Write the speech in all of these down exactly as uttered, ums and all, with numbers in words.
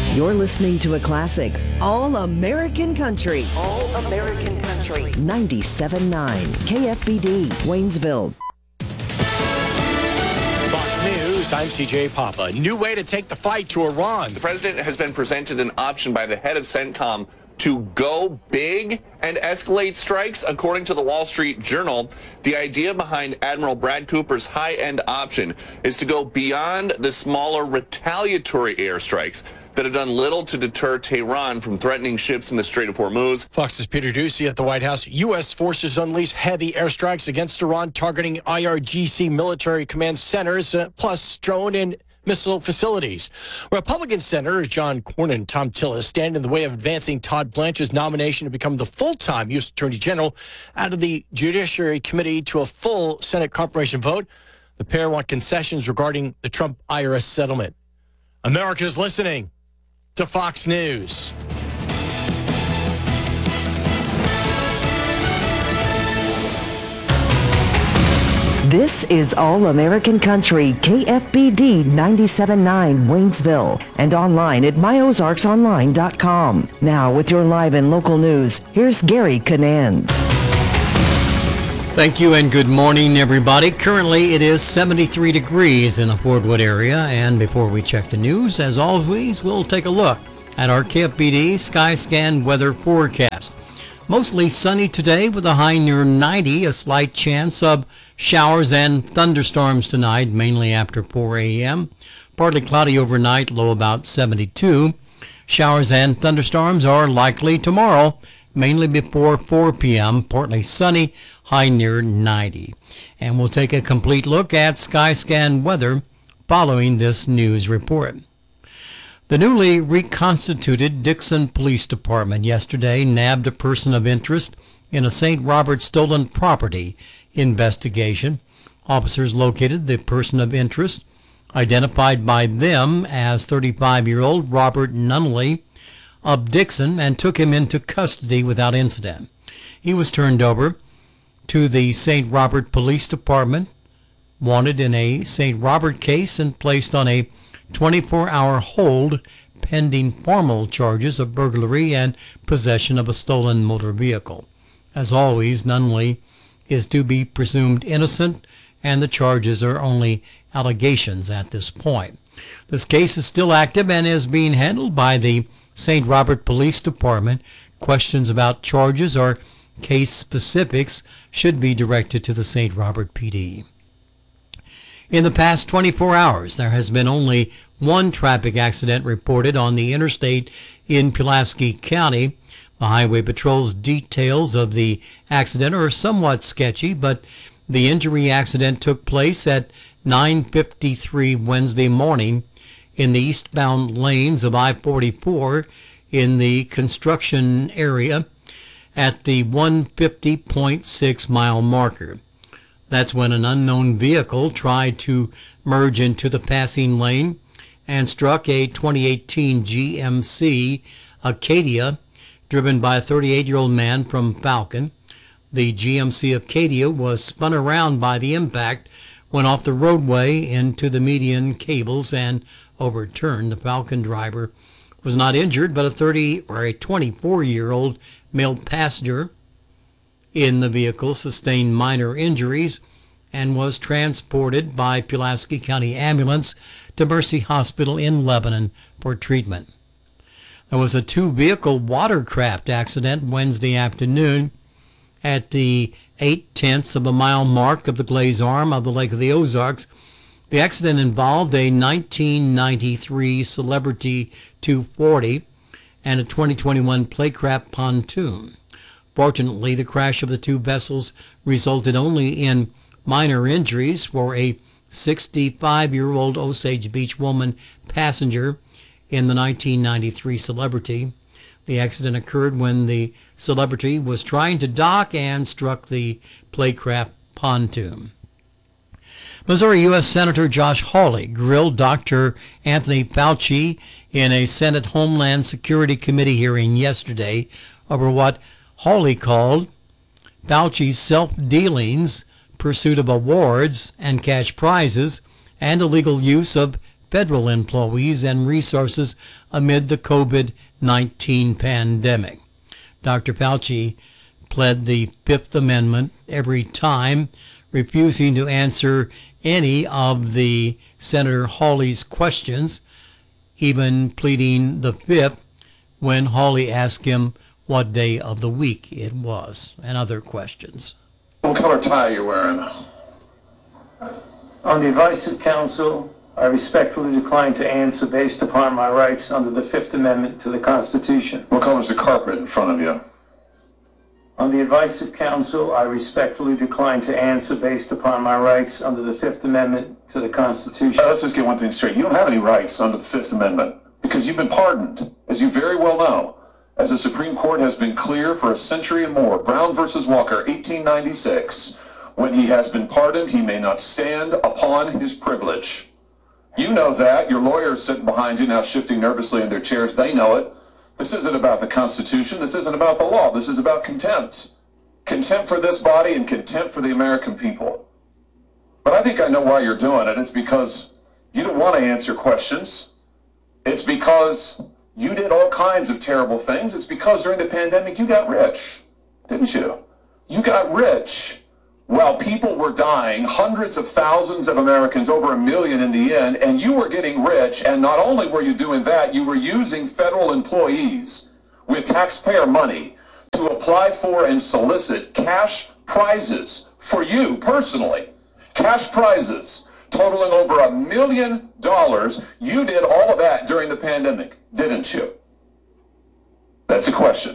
You're listening to a classic, All American Country. All American Country. ninety-seven point nine K F B D, Waynesville. Fox News, I'm C J Papa. New way to take the fight to Iran. The president has been presented an option by the head of CENTCOM to go big and escalate strikes. According to the Wall Street Journal, the idea behind Admiral Brad Cooper's high-end option is to go beyond the smaller retaliatory airstrikes that have done little to deter Tehran from threatening ships in the Strait of Hormuz. Fox's Peter Doocy at the White House. U S forces unleashed heavy airstrikes against Iran, targeting I R G C military command centers, uh, plus drone and missile facilities. Republican Senators John Cornyn and Tom Tillis stand in the way of advancing Todd Blanche's nomination to become the full-time U S Attorney General out of the Judiciary Committee to a full Senate confirmation vote. The pair want concessions regarding the Trump I R S settlement. America's listening to Fox News. This is All American Country, K F B D ninety-seven point nine Waynesville, and online at my ozarks online dot com. Now, with your live and local news, here's Gary Canans. Thank you and good morning, everybody. Currently, it is seventy-three degrees in the Fort Wood area, and before we check the news, as always, we'll take a look at our K F B D Skyscan weather forecast. Mostly sunny today with a high near ninety, a slight chance of showers and thunderstorms tonight, mainly after four a.m. Partly cloudy overnight, low about seventy-two. Showers and thunderstorms are likely tomorrow, mainly before four p.m. Partly sunny, high near ninety. And we'll take a complete look at Skyscan weather following this news report. The newly reconstituted Dixon Police Department yesterday nabbed a person of interest in a Saint Robert stolen property investigation. Officers located the person of interest, identified by them as thirty-five-year-old Robert Nunnally of Dixon, and took him into custody without incident. He was turned over to the Saint Robert Police Department, wanted in a Saint Robert case, and placed on a twenty-four hour hold pending formal charges of burglary and possession of a stolen motor vehicle. As always, Nunnally is to be presumed innocent, and the charges are only allegations at this point. This case is still active and is being handled by the Saint Robert Police Department. Questions about charges or case specifics should be directed to the Saint Robert P D. In the past twenty-four hours, there has been only one traffic accident reported on the interstate in Pulaski County. The Highway Patrol's details of the accident are somewhat sketchy, but the injury accident took place at nine fifty-three Wednesday morning in the eastbound lanes of I forty-four in the construction area at the one fifty point six mile marker. That's when an unknown vehicle tried to merge into the passing lane and struck a twenty eighteen G M C Acadia driven by a thirty-eight-year-old man from Falcon. The G M C Acadia was spun around by the impact, went off the roadway into the median cables, and overturned. The Falcon driver was not injured, but a thirty or a twenty-four-year-old male passenger in the vehicle sustained minor injuries and was transported by Pulaski County Ambulance to Mercy Hospital in Lebanon for treatment. There was a two-vehicle watercraft accident Wednesday afternoon at the eight-tenths of a mile mark of the Glaze Arm of the Lake of the Ozarks. The accident involved a nineteen ninety-three Celebrity two forty and a twenty twenty-one Playcraft pontoon. Fortunately, the crash of the two vessels resulted only in minor injuries for a sixty-five-year-old Osage Beach woman passenger in the nineteen ninety-three Celebrity. The accident occurred when the Celebrity was trying to dock and struck the Playcraft pontoon. Missouri U S Senator Josh Hawley grilled Doctor Anthony Fauci in a Senate Homeland Security Committee hearing yesterday over what Hawley called Fauci's self-dealings, pursuit of awards and cash prizes, and illegal use of federal employees and resources amid the COVID nineteen pandemic. Doctor Fauci pled the Fifth Amendment every time, refusing to answer any of the Senator Hawley's questions, even pleading the Fifth when Hawley asked him what day of the week it was, and other questions. What color tie are you wearing? On the advice of counsel, I respectfully decline to answer based upon my rights under the Fifth Amendment to the Constitution. What color is the carpet in front of you? On the advice of counsel, I respectfully decline to answer based upon my rights under the Fifth Amendment to the Constitution. Uh, let's just get one thing straight. You don't have any rights under the Fifth Amendment because you've been pardoned, as you very well know. As the Supreme Court has been clear for a century and more, Brown versus Walker, eighteen ninety-six, when he has been pardoned, he may not stand upon his privilege. You know that. Your lawyers sitting behind you now shifting nervously in their chairs, they know it. This isn't about the Constitution. This isn't about the law. This is about contempt. Contempt for this body and contempt for the American people. But I think I know why you're doing it. It's because you don't want to answer questions. It's because you did all kinds of terrible things. It's because during the pandemic you got rich, didn't you? You got rich while people were dying, hundreds of thousands of Americans, over a million in the end, and you were getting rich, and not only were you doing that, you were using federal employees with taxpayer money to apply for and solicit cash prizes for you personally. Cash prizes totaling over a million dollars. You did all of that during the pandemic, didn't you? That's a question.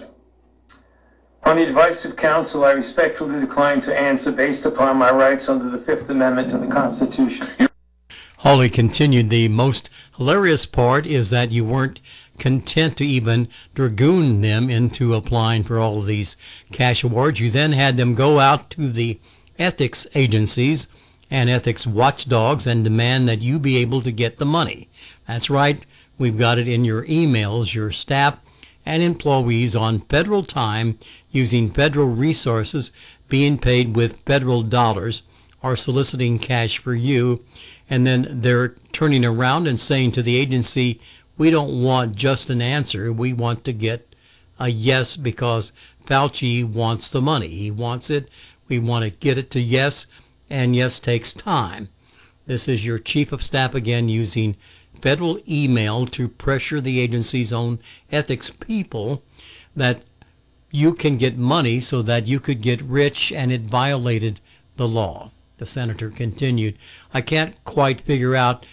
On the advice of counsel, I respectfully decline to answer based upon my rights under the Fifth Amendment to the Constitution. Hawley continued, the most hilarious part is that you weren't content to even dragoon them into applying for all of these cash awards. You then had them go out to the ethics agencies and ethics watchdogs and demand that you be able to get the money. That's right. We've got it in your emails. Your staff and employees on federal time using federal resources being paid with federal dollars are soliciting cash for you, and then they're turning around and saying to the agency, we don't want just an answer, we want to get a yes because Fauci wants the money. He wants it, we want to get it to yes, and yes takes time. This is your chief of staff again using federal email to pressure the agency's own ethics people that you can get money so that you could get rich, and it violated the law. The senator continued, I can't quite figure out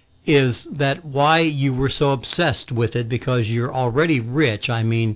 is that why you were so obsessed with it, because you're already rich. I mean,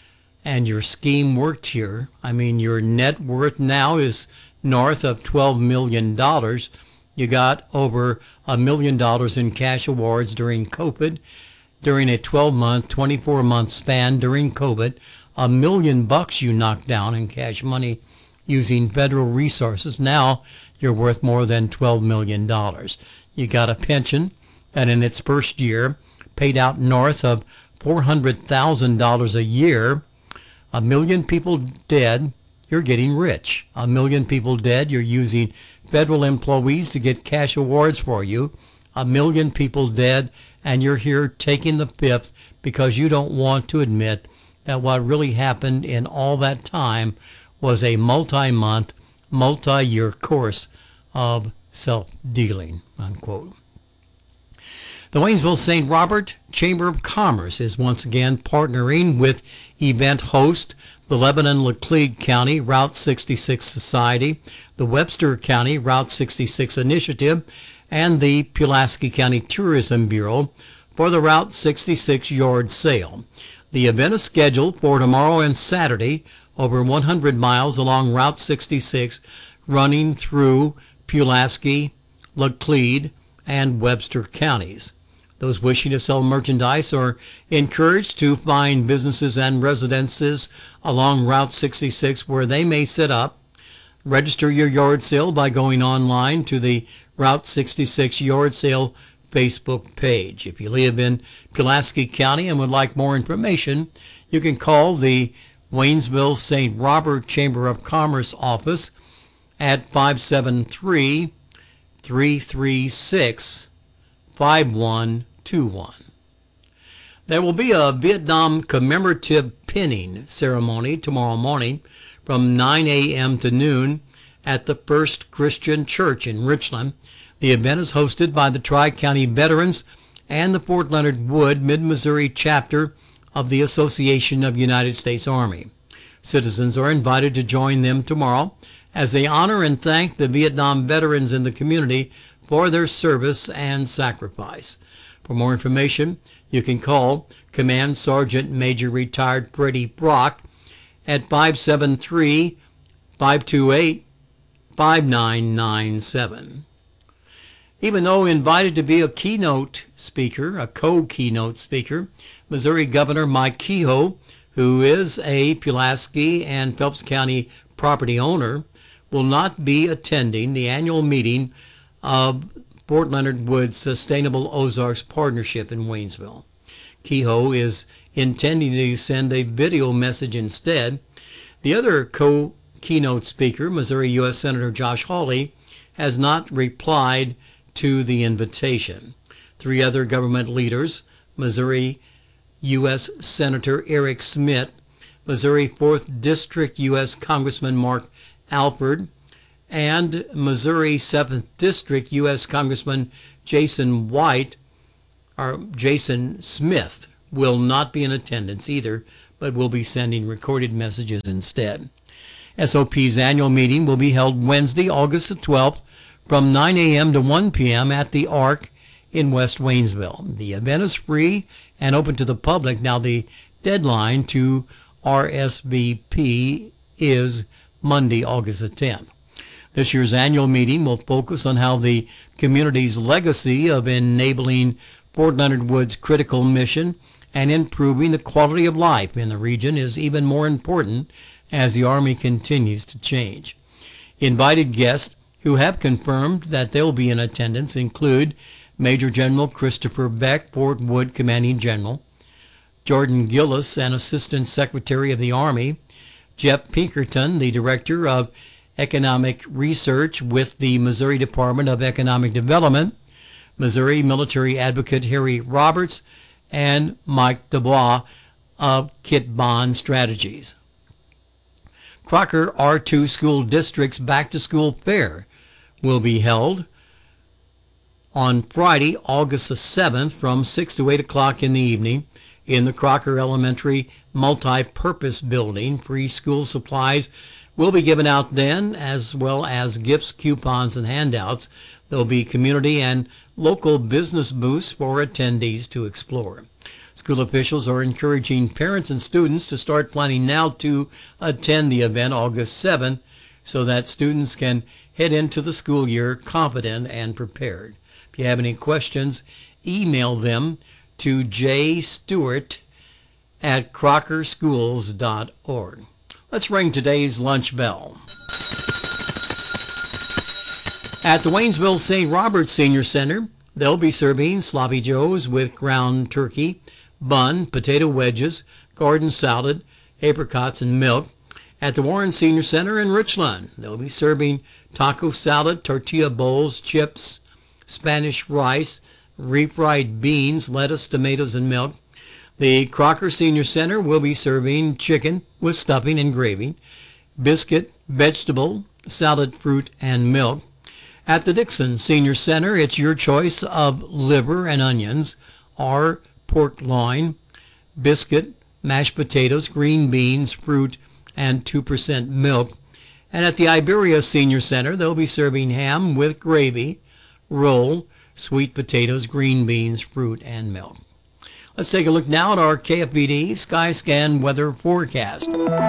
and your scheme worked here. I mean, your net worth now is north of twelve million dollars. You got over a million dollars in cash awards during COVID, during a twelve-month, twenty-four-month span during COVID. A million bucks you knocked down in cash money using federal resources. Now you're worth more than twelve million dollars. You got a pension that in its first year paid out north of four hundred thousand dollars a year. A million people dead, you're getting rich. A million people dead, you're using federal employees to get cash awards for you. A million people dead, and you're here taking the fifth because you don't want to admit that what really happened in all that time was a multi-month, multi-year course of self-dealing, unquote. The Waynesville Saint Robert Chamber of Commerce is once again partnering with event host the Lebanon-Laclede County Route sixty-six Society, the Webster County Route sixty-six Initiative, and the Pulaski County Tourism Bureau for the Route sixty-six yard sale. The event is scheduled for tomorrow and Saturday, over one hundred miles along Route sixty-six, running through Pulaski, Laclede, and Webster counties. Those wishing to sell merchandise are encouraged to find businesses and residences along Route sixty-six where they may set up. Register your yard sale by going online to the Route sixty-six yard sale Facebook page. If you live in Pulaski County and would like more information, you can call the Waynesville Saint Robert Chamber of Commerce office at five seven three, three three six, five one two one. There will be a Vietnam commemorative pinning ceremony tomorrow morning from nine a.m. to noon at the First Christian Church in Richland. The event is hosted by the Tri-County Veterans and the Fort Leonard Wood Mid-Missouri chapter of the Association of United States Army. Citizens are invited to join them tomorrow as they honor and thank the Vietnam veterans in the community for their service and sacrifice. For more information, you can call Command Sergeant Major Retired Freddie Brock at five seven three, five two eight, five nine nine seven. Even though invited to be a keynote speaker, a co-keynote speaker, Missouri Governor Mike Kehoe, who is a Pulaski and Phelps County property owner, will not be attending the annual meeting of Fort Leonard Wood's Sustainable Ozarks Partnership in Waynesville. Kehoe is intending to send a video message instead. The other co-keynote speaker, Missouri U S Senator Josh Hawley, has not replied to the invitation. Three other government leaders, Missouri U S Senator Eric Smith, Missouri fourth District U S Congressman Mark Alford, and Missouri seventh District U S Congressman Jason White, or Jason Smith, will not be in attendance either, but will be sending recorded messages instead. S O P's annual meeting will be held Wednesday, August the twelfth, from nine a.m. to one p.m. at the Ark in West Waynesville. The event is free and open to the public. Now, the deadline to R S V P is Monday, August the tenth. This year's annual meeting will focus on how the community's legacy of enabling Fort Leonard Wood's critical mission and improving the quality of life in the region is even more important as the Army continues to change. Invited guests who have confirmed that they'll be in attendance include Major General Christopher Beck, Fort Wood Commanding General, Jordan Gillis, an Assistant Secretary of the Army, Jeff Pinkerton, the Director of Economic Research with the Missouri Department of Economic Development, Missouri Military Advocate Harry Roberts, and Mike Dubois of Kit Bond Strategies. Crocker R two School District's Back-to-School Fair will be held on Friday, August the seventh from six to eight o'clock in the evening in the Crocker Elementary Multi-Purpose Building. Free school supplies will be given out then, as well as gifts, coupons, and handouts. There'll be community and local business booths for attendees to explore. School officials are encouraging parents and students to start planning now to attend the event August seventh so that students can head into the school year confident and prepared. If you have any questions, email them to jstewart at crocker schools dot org. Let's ring today's lunch bell. At the Waynesville Saint Roberts Senior Center, they'll be serving sloppy joes with ground turkey, bun, potato wedges, garden salad, apricots, and milk. At the Warren Senior Center in Richland, they'll be serving taco salad, tortilla bowls, chips, Spanish rice, refried beans, lettuce, tomatoes, and milk. The Crocker Senior Center will be serving chicken with stuffing and gravy, biscuit, vegetable, salad, fruit, and milk. At the Dixon Senior Center, it's your choice of liver and onions, or pork loin, biscuit, mashed potatoes, green beans, fruit, and two percent milk. And at the Iberia Senior Center, they'll be serving ham with gravy, roll, sweet potatoes, green beans, fruit, and milk. Let's take a look now at our K F B D Skyscan weather forecast.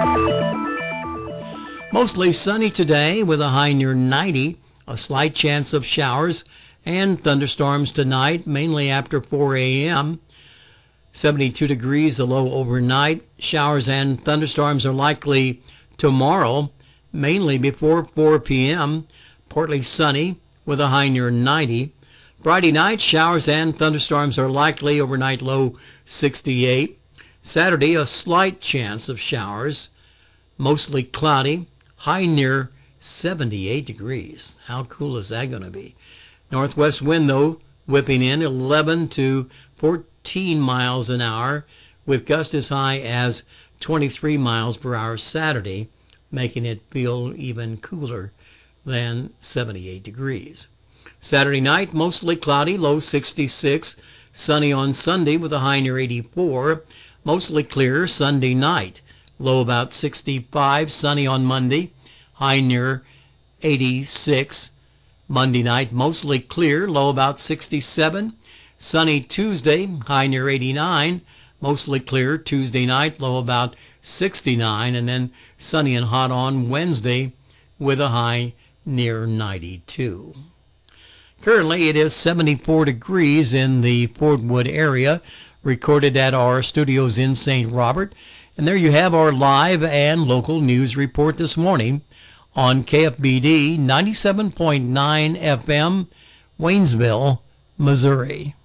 Mostly sunny today with a high near ninety, a slight chance of showers and thunderstorms tonight, mainly after four a.m. seventy-two degrees, a low overnight. Showers and thunderstorms are likely tomorrow, mainly before four p.m. Partly sunny with a high near ninety. Friday night, showers and thunderstorms are likely, overnight low sixty-eight. Saturday, a slight chance of showers, mostly cloudy, high near seventy-eight degrees. How cool is that going to be? Northwest wind, though, whipping in eleven to fourteen miles an hour, with gusts as high as twenty-three miles per hour Saturday, making it feel even cooler than seventy-eight degrees. Saturday night, mostly cloudy, low sixty-six. Sunny on Sunday with a high near eighty-four. Mostly clear Sunday night, low about sixty-five. Sunny on Monday, high near eighty-six. Monday night, mostly clear, low about sixty-seven. Sunny Tuesday, high near eighty-nine. Mostly clear Tuesday night, low about sixty-nine. And then sunny and hot on Wednesday with a high near ninety-two. Currently, it is seventy-four degrees in the Fort Wood area, recorded at our studios in Saint Robert. And there you have our live and local news report this morning on K F B D ninety-seven point nine F M, Waynesville, Missouri.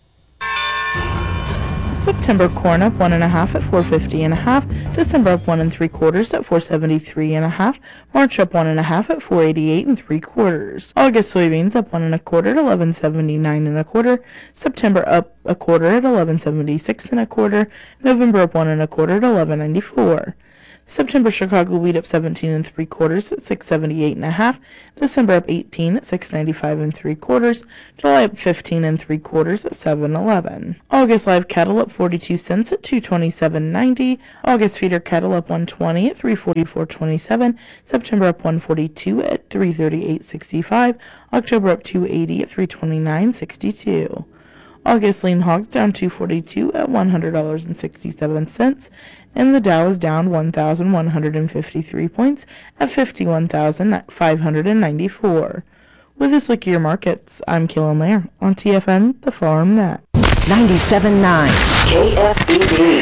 September corn up one and a half at four fifty and a half. December up one and three quarters at four seventy-three and a half. March up one and a half at four eighty-eight and three quarters. August soybeans up one and a quarter at eleven seventy-nine and a quarter. September up a quarter at eleven seventy-six and a quarter. November up one and a quarter at eleven ninety-four. September Chicago wheat up seventeen and three quarters at six seventy-eight and a half. December up eighteen at six ninety-five and three quarters. July up fifteen and three quarters at seven eleven. August live cattle up forty-two cents at two twenty-seven ninety. August feeder cattle up one twenty at three forty-four twenty-seven. September up one forty-two at three thirty-eight sixty-five. October up two eighty at three twenty-nine sixty-two. August lean hogs down two forty-two at one hundred dollars and sixty-seven cents, and the Dow is down one thousand one hundred fifty-three points at fifty-one thousand five hundred ninety-four. With this look at your markets, I'm Killen Lair on T F N, the Farm Net. ninety-seven point nine K F B D.